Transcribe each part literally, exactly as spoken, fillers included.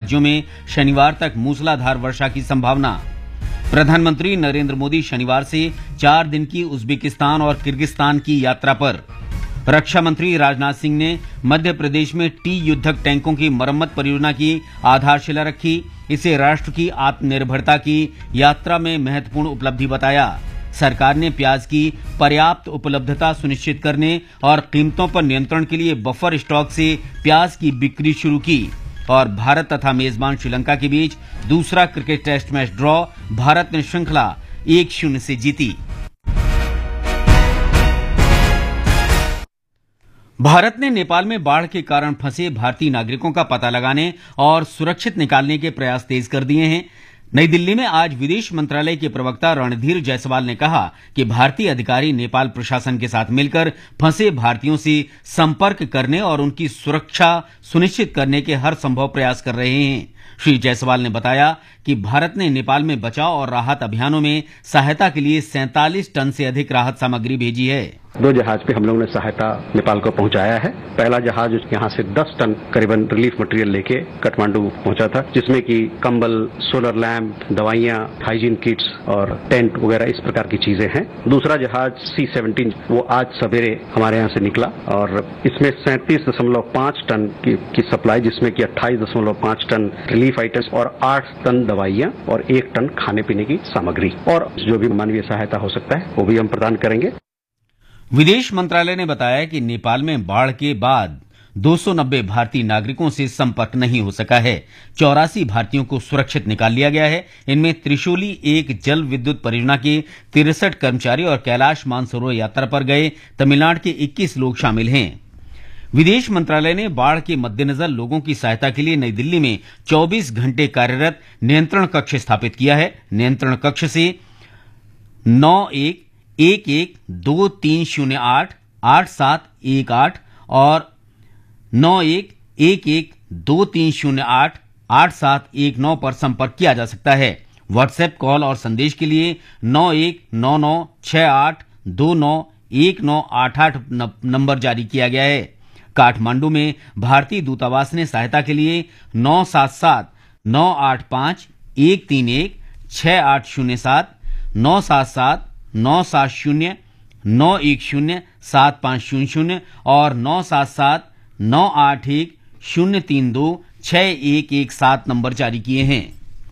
राज्यों में शनिवार तक मूसलाधार वर्षा की संभावना। प्रधानमंत्री नरेंद्र मोदी शनिवार से चार दिन की उज्बेकिस्तान और किर्गिस्तान की यात्रा पर। रक्षा मंत्री राजनाथ सिंह ने मध्य प्रदेश में टी युद्धक टैंकों की मरम्मत परियोजना की आधारशिला रखी। इसे राष्ट्र की आत्मनिर्भरता की यात्रा में महत्वपूर्ण उपलब्धि बताया। सरकार ने प्याज की पर्याप्त उपलब्धता सुनिश्चित करने और कीमतों पर नियंत्रण के लिए बफर स्टॉक से प्याज की बिक्री शुरू की। और भारत तथा मेजबान श्रीलंका के बीच दूसरा cricket test match draw. Bharat ने श्रृंखला एक शून्य से जीती। भारत ने नेपाल में बाढ़ के कारण फंसे भारतीय नागरिकों का पता लगाने और सुरक्षित निकालने के प्रयास तेज कर दिए हैं। नई दिल्ली में आज विदेश मंत्रालय के प्रवक्ता रणधीर जायसवाल ने कहा कि भारतीय अधिकारी नेपाल प्रशासन के साथ मिलकर फंसे भारतीयों से संपर्क करने और उनकी सुरक्षा सुनिश्चित करने के हर संभव प्रयास कर रहे हैं। श्री जायसवाल ने बताया कि भारत ने नेपाल में बचाव और राहत अभियानों में सहायता के लिए सैंतालीस टन से अधिक राहत सामग्री भेजी है। दो जहाज पे हम लोगों ने सहायता नेपाल को पहुंचाया है। पहला जहाज यहां से दस टन करीबन रिलीफ मटेरियल लेके काठमांडू पहुंचा था, जिसमें कि कंबल, सोलर लैंप, दवाइयां, हाइजीन किट्स और टेंट वगैरह इस प्रकार की चीजें हैं। दूसरा जहाज सी सेवनटीन वो आज सवेरे हमारे यहाँ से निकला और इसमें सैंतीस दशमलव पांच टन की, की सप्लाई, जिसमें कि अट्ठाईस दशमलव पांच टन रिलीफ आइटम्स और आठ टन दवाइयां और एक टन खाने पीने की सामग्री और जो भी मानवीय सहायता हो सकता है वो भी हम प्रदान करेंगे। विदेश मंत्रालय ने बताया कि नेपाल में बाढ़ के बाद दो सौ नब्बे भारतीय नागरिकों से संपर्क नहीं हो सका है। चौरासी भारतीयों को सुरक्षित निकाल लिया गया है। इनमें त्रिशूली एक जल विद्युत परियोजना के तिरसठ कर्मचारी और कैलाश मानसरोवर यात्रा पर गए तमिलनाडु के इक्कीस लोग शामिल हैं। विदेश मंत्रालय ने बाढ़ के मद्देनजर लोगों की सहायता के लिए नई दिल्ली में चौबीस घंटे कार्यरत नियंत्रण कक्ष स्थापित किया है। नियंत्रण कक्ष से नौ एक एक एक दो तीन शून्य आठ आठ सात एक आठ और नौ एक एक एक दो तीन शून्य आठ आठ सात एक नौ पर संपर्क किया जा सकता है। व्हाट्सएप कॉल और संदेश के लिए नौ एक नौ नौ छह आठ दो नौ एक नौ आठ आठ नंबर जारी किया गया है। काठमांडू में भारतीय दूतावास ने सहायता के लिए नौ सात सात नौ आठ पांच एक तीन एक छह आठ शून्य सात नौ सात सात नौ सात शून्य नौ एक शून्य सात पांच शून्य शून्य और नौ सात सात नौ आठ एक शून्य तीन दो छह एक एक सात नंबर जारी किए हैं।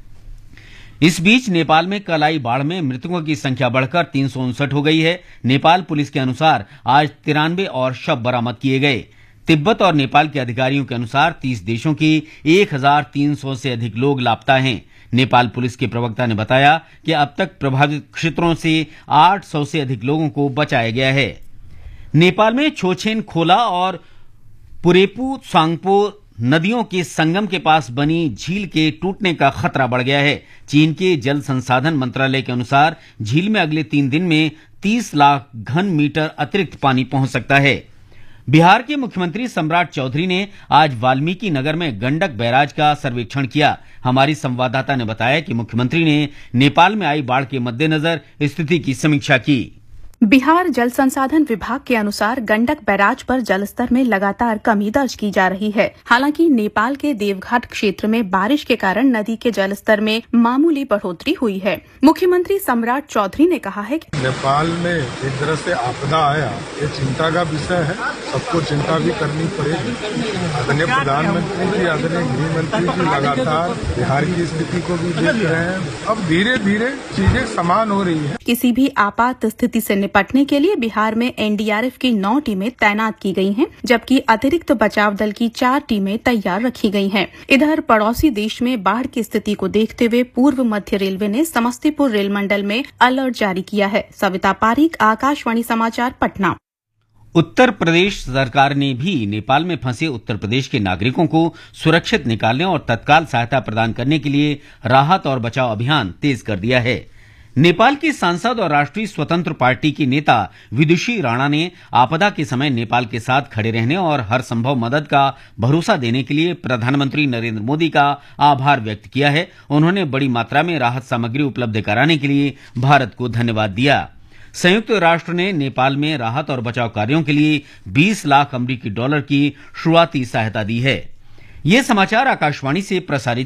इस बीच नेपाल में कल आई बाढ़ में मृतकों की संख्या बढ़कर तीन सौ उनसठ हो गई है। नेपाल पुलिस के अनुसार आज तिरानवे और शव बरामद किए गए। तिब्बत और नेपाल के अधिकारियों के अनुसार तीस देशों की एक हजार तीन सौ से अधिक लोग लापता हैं। नेपाल पुलिस के प्रवक्ता ने बताया कि अब तक प्रभावित क्षेत्रों से आठ सौ से अधिक लोगों को बचाया गया है। नेपाल में छोछेन खोला और पुरेपू सांगपो नदियों के संगम के पास बनी झील के टूटने का खतरा बढ़ गया है। चीन के जल संसाधन मंत्रालय के अनुसार झील में अगले तीन दिन में तीस लाख घन मीटर अतिरिक्त पानी पहुंच सकता है। बिहार के मुख्यमंत्री सम्राट चौधरी ने आज वाल्मीकि नगर में गंडक बैराज का सर्वेक्षण किया। हमारी संवाददाता ने बताया कि मुख्यमंत्री ने नेपाल में आई बाढ़ के मद्देनजर स्थिति की समीक्षा की। बिहार जल संसाधन विभाग के अनुसार गंडक बैराज पर जलस्तर में लगातार कमी दर्ज की जा रही है। हालांकि नेपाल के देवघाट क्षेत्र में बारिश के कारण नदी के जलस्तर में मामूली बढ़ोतरी हुई है। मुख्यमंत्री सम्राट चौधरी ने कहा है कि नेपाल में एक तरह से आपदा आया, ये चिंता का विषय है। सबको चिंता भी करनी पड़ेगी। आदरणीय प्रधानमंत्री जी, आदरणीय गृह मंत्री जी लगातार बिहार की स्थिति को भी देख रहे हैं। अब धीरे धीरे चीजें समान हो रही है। किसी भी आपात स्थिति से निपटने के लिए बिहार में एन डी आर एफ की नौ टीमें तैनात की गई हैं, जबकि अतिरिक्त बचाव दल की चार टीमें तैयार रखी गई हैं। इधर पड़ोसी देश में बाढ़ की स्थिति को देखते हुए पूर्व मध्य रेलवे ने समस्तीपुर रेल मंडल में अलर्ट जारी किया है। सविता पारीक, आकाशवाणी समाचार, पटना। उत्तर प्रदेश सरकार ने भी नेपाल में फंसे उत्तर प्रदेश के नागरिकों को सुरक्षित निकालने और तत्काल सहायता प्रदान करने के लिए राहत और बचाव अभियान तेज कर दिया है। नेपाल की सांसद और राष्ट्रीय स्वतंत्र पार्टी की नेता विदुषी राणा ने आपदा के समय नेपाल के साथ खड़े रहने और हर संभव मदद का भरोसा देने के लिए प्रधानमंत्री नरेंद्र मोदी का आभार व्यक्त किया है। उन्होंने बड़ी मात्रा में राहत सामग्री उपलब्ध कराने के लिए भारत को धन्यवाद दिया। संयुक्त राष्ट्र ने नेपाल में राहत और बचाव कार्यों के लिए बीस लाख अमरीकी डॉलर की शुरुआती सहायता दी है। ये समाचार आकाशवाणी से प्रसारित